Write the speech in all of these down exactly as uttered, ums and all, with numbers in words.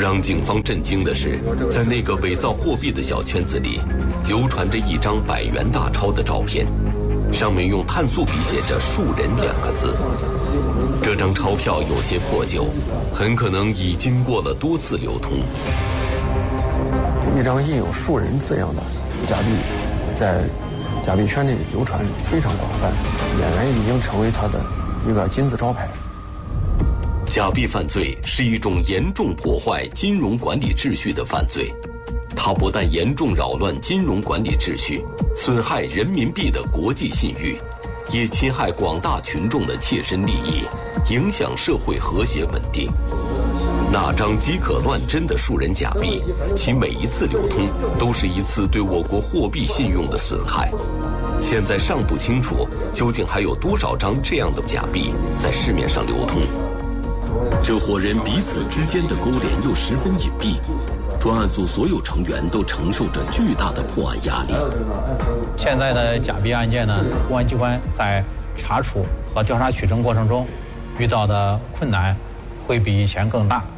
让警方震惊的是，在那个伪造货币的小圈子里，流传着一张百元大钞的照片，上面用碳素笔写着“树人”两个字。这张钞票有些破旧，很可能已经过了多次流通。 一张印有“树人”字样的假币，在假币圈内流传非常广泛，俨然已经成为他的一个金字招牌。 假币犯罪是一种严重破坏金融管理秩序的犯罪，它不但严重扰乱金融管理秩序，损害人民币的国际信誉，也侵害广大群众的切身利益，影响社会和谐稳定。那张饥渴乱真的树人假币，其每一次流通都是一次对我国货币信用的损害。现在尚不清楚究竟还有多少张这样的假币在市面上流通。这伙人彼此之间的勾连又十分隐蔽，专案组所有成员都承受着巨大的破案压力。 现在的假币案件呢，公安机关在查处和调查取证过程中遇到的困难会比以前更大。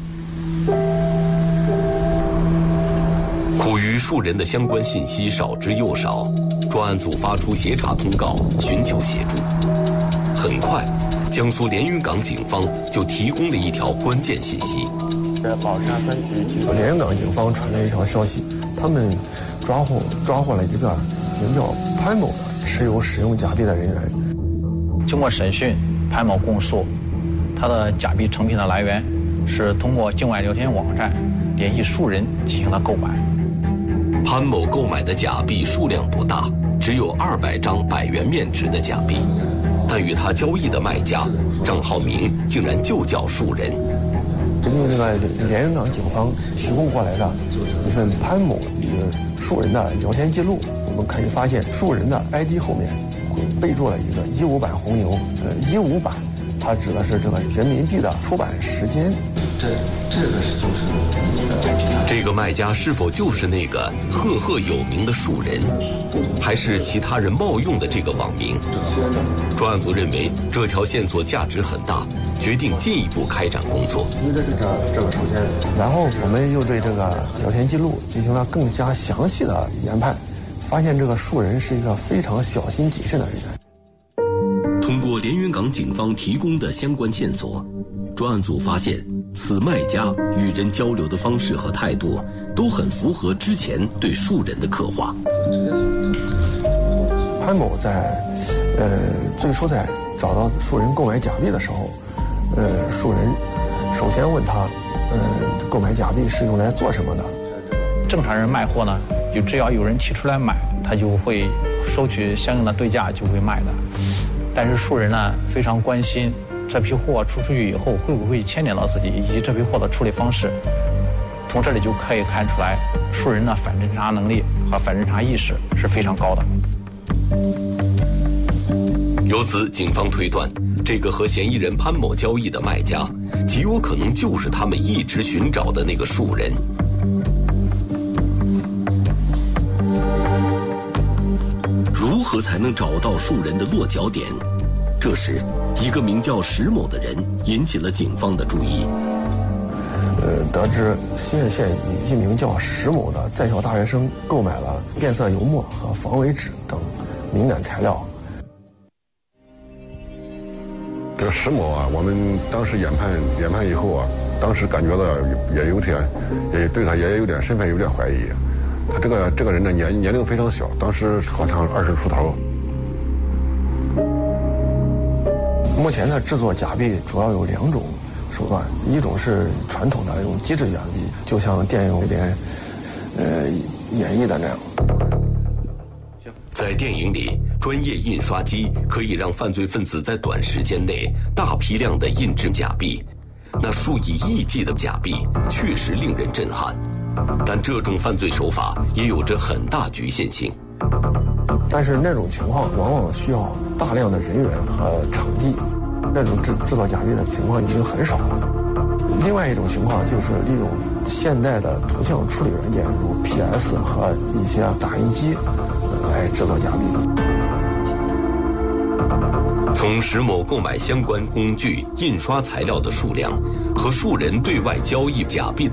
苦于树人的相关信息少之又少，专案组发出协查通告，寻求协助。很快，江苏连云港警方就提供了一条关键信息。 宝山分局连云港警方传来一条消息，他们抓获抓获了一个名叫潘某的持有使用假币的人员。 经过审讯，潘某供述，他的假币成品的来源是通过境外聊天网站联系树人进行的购买。 潘某购买的假币数量不大，只有二百张百元面值的假币，但与他交易的卖家账号名竟然就叫树人。 根据这个连云港警方提供过来的一份潘某与树人的聊天记录，我们可以发现树人的 I D 后面备注了一个一五版红牛，呃，一五版它指的是这个人民币的出版时间。这这个是就是、 呃、这个卖家是否就是那个赫赫有名的树人，还是其他人冒用的这个网名？专案组认为这条线索价值很大，决定进一步开展工作。 这个首先，然后我们又对这个聊天记录进行了更加详细的研判，发现这个树人是一个非常小心谨慎的人员。 通过连云港警方提供的相关线索，专案组发现此卖家与人交流的方式和态度都很符合之前对树人的刻画。 潘某在呃最初在找到树人购买假币的时候，呃树人首先问他，呃购买假币是用来做什么的？ 正常人卖货呢，就只要有人提出来买，他就会收取相应的对价，就会卖的。但是树人呢非常关心这批货出出去以后会不会牵连到自己，以及这批货的处理方式。从这里就可以看出来，树人的反侦查能力和反侦查意识是非常高的。 由此，警方推断，这个和嫌疑人潘某交易的卖家，极有可能就是他们一直寻找的那个树人。如何才能找到树人的落脚点？这时，一个名叫石某的人引起了警方的注意。 呃，得知新叶县以一名叫石某的在校大学生购买了变色油墨和防伪纸等敏感材料。 这个石某啊，我们当时研判研判以后啊，当时感觉到也有点，也对他也有点身份有点怀疑。他这个这个人的年年龄非常小，当时好像二十出头。 目前的制作假币主要有两种手段，一种是传统的用机制假币，就像电影里边呃演绎的那样。 在电影里，专业印刷机可以让犯罪分子在短时间内大批量的印制假币，那数以亿计的假币确实令人震撼。但这种犯罪手法也有着很大局限性。 但是那种情况往往需要大量的人员和场地，那种制制作假币的情况已经很少了。另外一种情况就是利用现代的图像处理软件，如 P S 和一些打印机来制作假币。 从石某购买相关工具、印刷材料的数量和树人对外交易假币